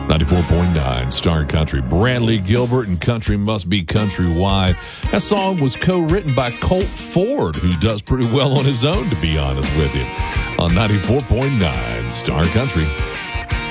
94.9 Star Country. Bradley Gilbert and Country Must Be Countrywide. That song was co-written by Colt Ford, who does pretty well on his own, to be honest with you, on 94.9 Star Country.